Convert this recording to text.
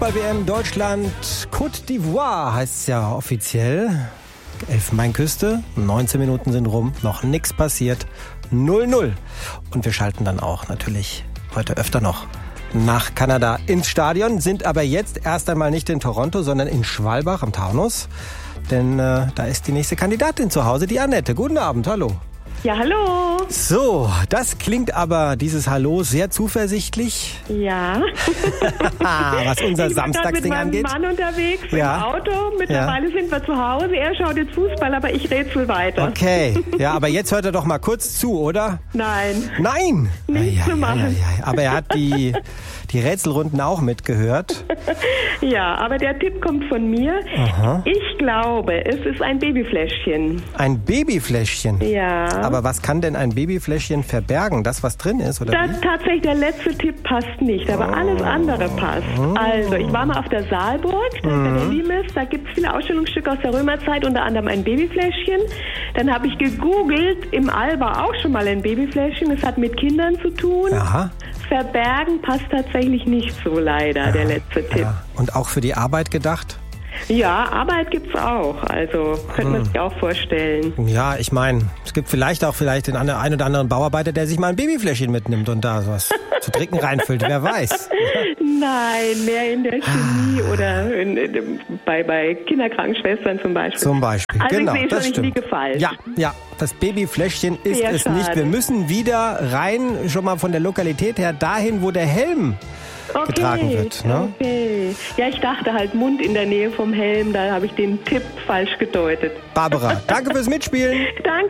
Fußball-WM Deutschland Côte d'Ivoire heißt es ja offiziell. Elfenbeinküste, 19 Minuten sind rum, noch nichts passiert, 0-0. Und wir schalten dann auch natürlich heute öfter noch nach Kanada ins Stadion, sind aber jetzt erst einmal nicht in Toronto, sondern in Schwalbach am Taunus. Denn da ist die nächste Kandidatin zu Hause, die Annette. Guten Abend, hallo. Ja, hallo. So, das klingt aber, dieses Hallo, sehr zuversichtlich. Ja. Was unser Samstagsding angeht. Ich bin mit meinem Mann unterwegs im Auto. Mittlerweile sind wir zu Hause. Er schaut jetzt Fußball, aber ich rätsel weiter. Okay, ja, aber jetzt hört er doch mal kurz zu, oder? Nein. Nein? Nichts zu machen. Aber er hat die Rätselrunden auch mitgehört. Ja, aber der Tipp kommt von mir. Aha. Ich glaube, es ist ein Babyfläschchen. Ein Babyfläschchen? Ja. Aber was kann denn ein Babyfläschchen verbergen? Das, was drin ist, oder wie? Tatsächlich, der letzte Tipp passt nicht, aber alles andere passt. Also, ich war mal auf der Saalburg, da ist der Limes, da gibt es viele Ausstellungsstücke aus der Römerzeit, unter anderem ein Babyfläschchen. Dann habe ich gegoogelt, im All war auch schon mal ein Babyfläschchen, es hat mit Kindern zu tun. Aha. Verbergen passt tatsächlich nicht so leider, der letzte Tipp. Ja. Und auch für die Arbeit gedacht? Ja, Arbeit gibt's auch, also könnte man sich auch vorstellen. Ja, ich meine, es gibt vielleicht den einen oder anderen Bauarbeiter, der sich mal ein Babyfläschchen mitnimmt und da was zu trinken reinfüllt, wer weiß. Nein, mehr in der Chemie oder bei Kinderkrankenschwestern zum Beispiel. Zum Beispiel, also genau, ich sehe das schon, stimmt. ich liege falsch. Ja, das Babyfläschchen ist Sehr es nicht. schade. Wir müssen wieder rein, schon mal von der Lokalität her, dahin, wo der Helm getragen wird. Ne? Okay. Ja, ich dachte halt Mund in der Nähe vom Helm, da habe ich den Tipp falsch gedeutet. Barbara, danke fürs Mitspielen. Danke.